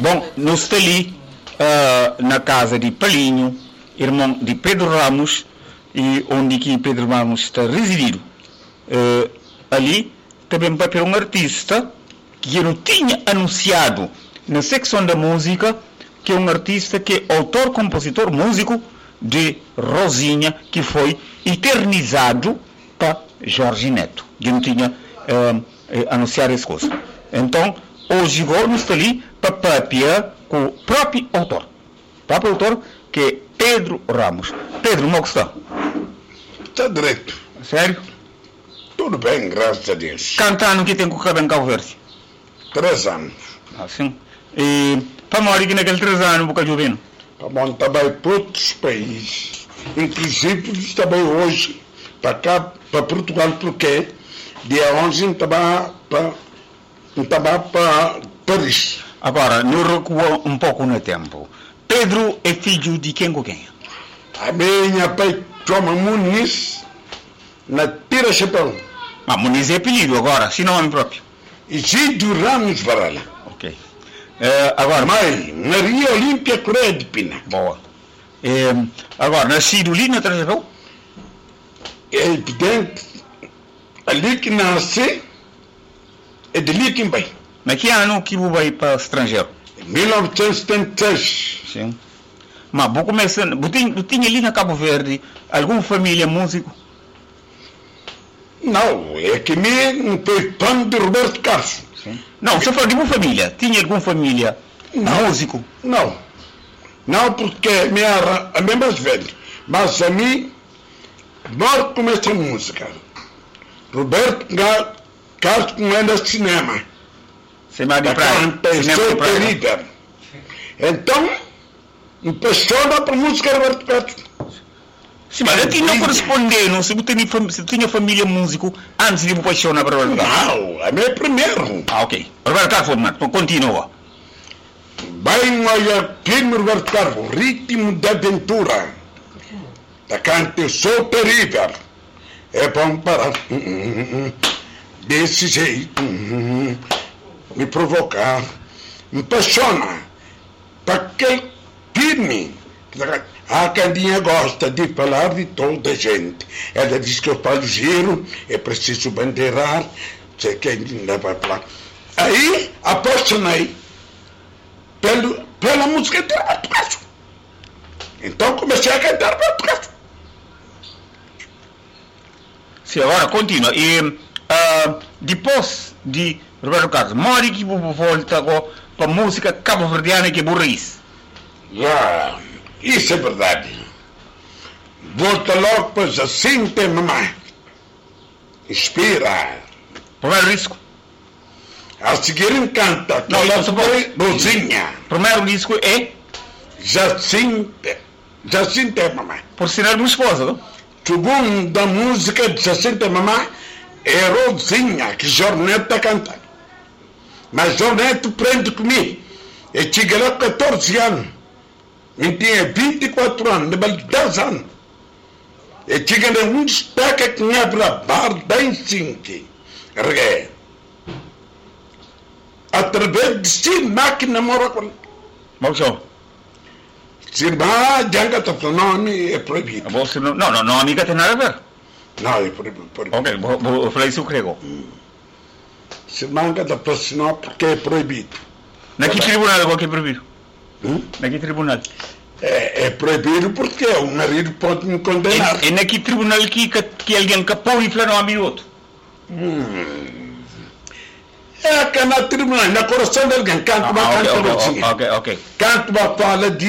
Bom, nós estamos ali na casa de Palinho, irmão de Pedro Ramos, e onde que Pedro Ramos está residindo. Ali também vai ter um artista que eu não tinha anunciado na secção da música, que é um artista que é autor, compositor, músico de Rosinha, que foi eternizado para Jorge Neto. Eu não tinha anunciado essa coisa. Então, hoje nós estamos ali para papiar com o próprio autor. O próprio autor, que é Pedro Ramos. Pedro, como está? Está direito. Sério? Tudo bem, graças a Deus. Cantando que tem com o cabelo em Cabo Verde? 3 anos. Assim. E para morar aqui naquele 3 anos, um bocado jovem? Para bom, também para outros países. Inclusive, também hoje, para cá, para Portugal, porque dia 11 estava para Paris. Agora, não recua um pouco no tempo. Pedro é filho de quem com quem? A minha pai chama Muniz, na Tira Chapéu. Ah, Muniz é apelido agora, se não é nome próprio. Isidro Ramos Varela. Ok. Agora, Mãe, Maria Olímpia Correia de Pina. Boa. Agora, nascido ali na Tira Chapéu? É evidente, ali que nasce, é dali que vai. Mas que ano que vai para o estrangeiro? 1976. Sim. Mas vou começando. Você tinha ali na Cabo Verde alguma família músico? Não, é que me foi fã de Roberto Carlos. Sim. Não, você falou de uma família. Tinha alguma família músico? Não. Não, porque a minha mais velha. Mas a mim, nós começamos a música. Roberto Carlos comendo cinema. Cinema de praia. Cinema. Então, impressiona para a música Roberto Carlos. Sim, mas aqui não correspondendo, se você tinha família músico antes de me apaixonar para Roberto Carlos. Não, é meu primeiro. Ah, ok. Roberto Carlos, continua. Bem, olha, filme Roberto Carlos, ritmo da aventura. Da cante Sou Terrível. É bom para desse jeito me provocar, me apaixona. Para aquele filme. A Candinha gosta de falar de toda a gente. Ela diz que eu falo giro, é preciso bandeirar, sei que ainda vai falar. Aí, apaixonei pela música de Roberto Carlos. Então comecei a cantar Roberto Carlos. Sim, agora continua. E depois de Roberto Carlos, mora que volta para a música cabo-verdiana que é burrice. Já, isso é verdade. Volta logo para Jacinta Mamãe. Inspira. Primeiro disco? A seguir canta. Não, foi Rosinha. Primeiro disco é? Jacinta Mamãe. Por sinal de uma esposa, não? Segunda música de Jacinta Mamãe é Rosinha, que Jorneto está cantando. Mas Jorneto prende comigo. Eu cheguei lá 14 anos. Eu tinha 24 anos, depois 10 anos. Eu cheguei lá um destaque que me abre a bar bem simples. Reguei. Através de Sirma que namora com ele. Bom, Sirma, Janga tá falando, nome é proibido. Não, amiga tem nada a ver. Não, é proibido. Ok, vou falar isso grego. Sirma está falando porque é proibido. Na que tribunal é que é proibido? Na que tribunal? É proibido porque o marido pode me condenar. E na que tribunal que alguém capou e falou um amigo outro? É que na tribunal, na coração de alguém, canto uma canto. Ok. Canto uma fala de